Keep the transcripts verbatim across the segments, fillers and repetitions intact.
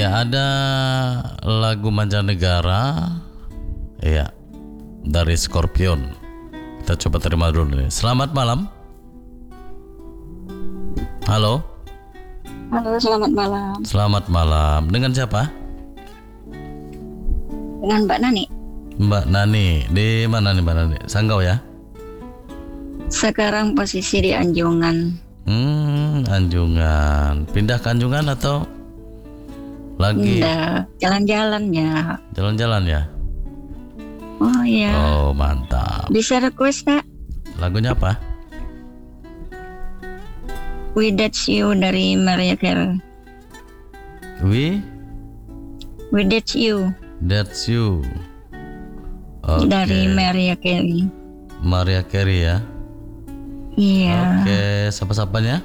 Iya, ada lagu mancanegara. Iya, dari Scorpion. Kita coba terima dulu nih. Selamat malam. Halo. Halo, selamat malam. Selamat malam. Dengan siapa? Dengan Mbak Nani. Mbak Nani. Di mana nih Mbak Nani? Sanggau ya? Sekarang posisi di Anjungan. Hmm, Anjungan. Pindah ke Anjungan atau lagi? Enggak, jalan-jalan ya. Jalan-jalan ya? Oh iya. Oh, mantap. Bisa request tak? Lagunya apa? We That's You dari Mariah Carey. We We That's You That's You. Oke. dari Mariah Carey. Mariah Carey ya. Iya. Oke, siapa-siapanya?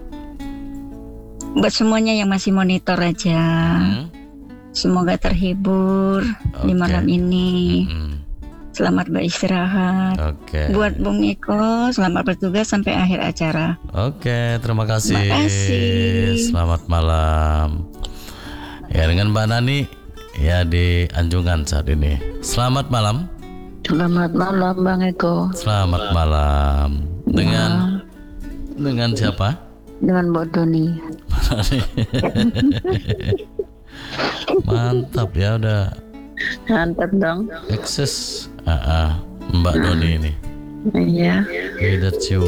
Buat semuanya yang masih monitor aja. Hmm. Semoga terhibur di Oke. malam ini. Hmm. Selamat beristirahat. Oke. Buat Bung Eko, selamat bertugas sampai akhir acara. Oke, terima kasih. Terima kasih. Selamat malam. Ya, dengan Mbak Nani ya di Anjungan saat ini. Selamat malam. Selamat malam Bang Eko. Selamat malam. Dengan dengan siapa? Dengan Mbak Doni. Mantap ya, udah Mantap dong. eksis. Ah, ah, Mbak Doni ini. Iya. We That's You.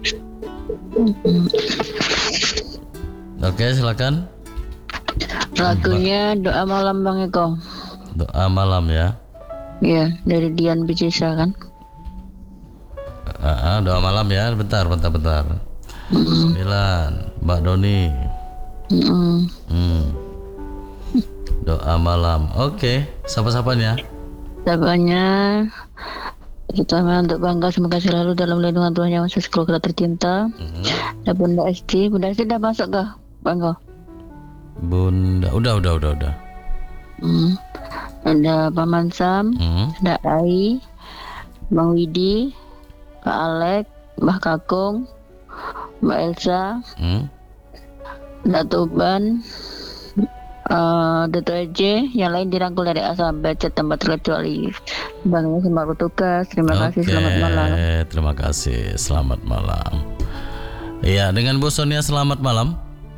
Oke, silakan. Lagunya Doa Malam Bang Eko. Doa malam ya. Iya, dari Dian Bijisa kan. Ah, ah, doa malam ya. Bentar, bentar, bentar. Sembilan, Mbak Doni. Mm-mm. Hmm. Doa malam. Oke, sapa-sapanya. Sabanya terutama untuk Bangga, semoga selalu dalam lindungan Tuhan Yang Maha Esa, keluarga tercinta. Hmm. Dan Bunda Esti, Bunda Esti udah masuk kah Bangga? Bunda, udah, udah, udah, udah. Hmm. Ada Paman Sam, Hmm. ada Ai, Bang Widi, Kak Alek, Mbah Kakung, Mbak Elsa, Hmm. Dato Ban, uh, Dato Eje, yang lain dirangkul dari A sampai Z tanpa terkecuali. Bang, selamat bertugas. Terima kasih. Oke, Selamat malam. terima kasih. Selamat malam. Iya, dengan Bu Sonia selamat malam.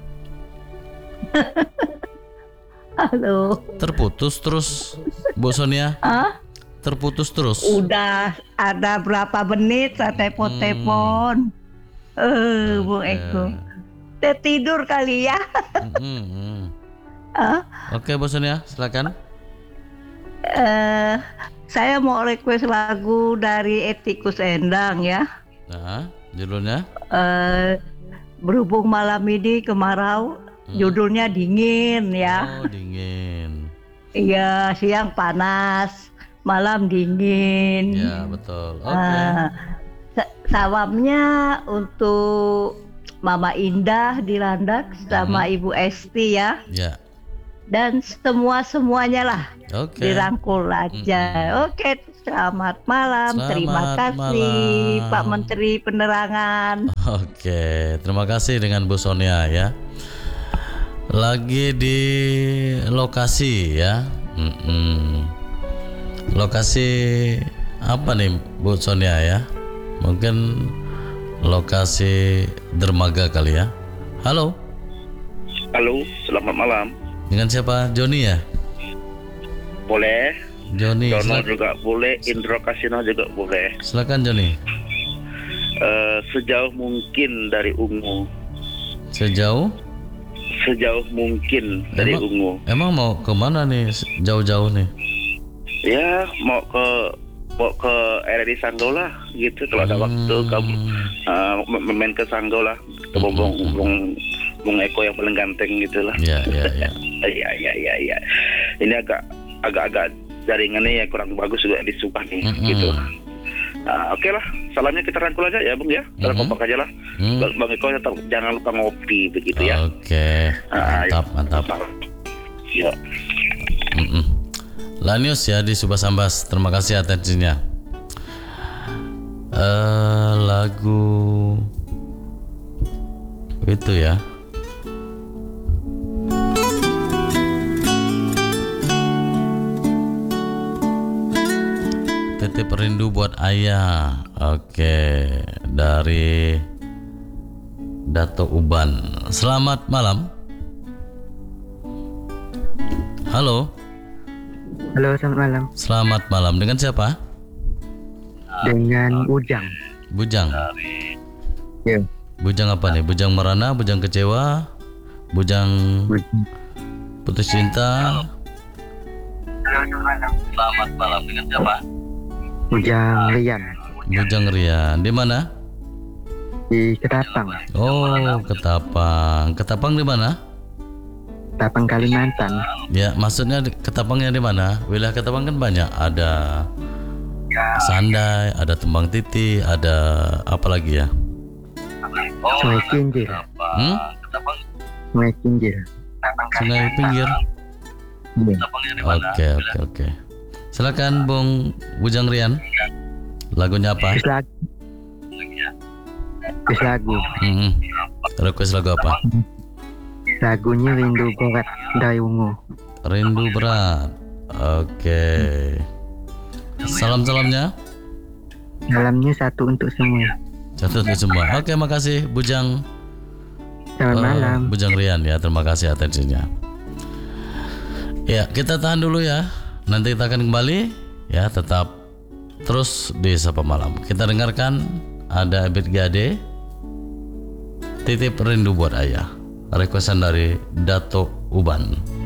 Halo. Terputus terus, Bu Sonia. Ah, Terputus terus. udah ada berapa menit saya telepon-telepon. Eh, Bu Oke. Eko. Saya tidur kali ya. Hmm, hmm. Ah, Oke, Bu Sonia, silakan. eh, saya mau request lagu dari Etikus Endang ya. Nah, judulnya? Eh, berhubung malam ini kemarau, judulnya dingin ya. Oh, dingin. Iya, siang panas, malam dingin. Ya, betul. Oke. Ah, sa- Salamnya untuk Mama Indah di Landak sama Ibu Esti ya, Ya. dan semua semuanya lah Oke. dirangkul aja. Oke, selamat malam. Selamat Terima kasih malam. Pak Menteri Penerangan. Oke, terima kasih dengan Bu Sonia ya. Lagi di lokasi ya. Mm-mm. Lokasi apa nih Bu Sonia ya? Mungkin lokasi dermaga kali ya. Halo, Halo, selamat malam. dengan siapa? Joni ya? Boleh, Joni, Dono silakan, juga boleh, Indro Kasino juga boleh. silakan Joni. Eh, sejauh mungkin dari Ungu, Sejauh? sejauh mungkin dari Emang- Ungu. Emang mau kemana nih jauh-jauh nih? Ya, mau ke mau ke R R I Sanggau lah, gitu. Kalau ada waktu kamu eh, m- main ke Sanggau lah, ke Bung Bung Bung Bung Eko yang paling ganteng gitulah. Ya, ya, ya. Iya, iya, iya, iya. Ini agak agak-agak jaringannya ya kurang bagus juga di Subang nih, Mm-mm. gitu. Nah, oke lah, salamnya kita rangkul aja ya Bung ya, kita Mhm. kompak aja lah. Hmm. Bang Bang Eko tetap jangan lupa ngopi begitu ya. Oke, Ah, mantap, ya. mantap. Ya. Mm-mm. Lanius ya di Subasambas, terima kasih atensinya. Eh lagu itu ya. titip rindu buat ayah. Oke, dari Dato Uban. Selamat malam. Halo. Halo, selamat malam. Selamat malam. Dengan siapa? Dengan Ujang. Bujang. Ya. Bujang apa nih? Bujang merana, bujang kecewa, bujang putus cinta. Selamat malam. Dengan siapa? Ujang Rian Bujang Rian. Di mana? di Ketapang, Oh, Ketapang. Ketapang di mana? Ketapang Kalimantan. Ya, maksudnya di- Ketapangnya di mana? Wilayah Ketapang kan banyak. Ada Sandai, ada Tembang Titi, ada apa lagi ya? Sungai Kinjil, Hmm? Sungai Kinjil. Sungai pinggir. Iya. Oke, oke, oke. Silakan Bung Bujang Rian. Lagunya apa? Terus lagu. Terus lagu. Hmm. Request lagu apa? Lagunya Rindu Berat dari Ungu. Rindu Berat. Oke. Salam-salamnya Salamnya satu untuk semua. satu untuk semua. Oke, makasih Bujang. Selamat eh, malam. Bujang Rian ya. Terima kasih atensinya. Ya, kita tahan dulu ya. Nanti kita akan kembali ya, tetap terus di Sapa Malam. Kita dengarkan ada Ebit Gade, Titip Rindu Buat Ayah. Requestan dari Dato Uban.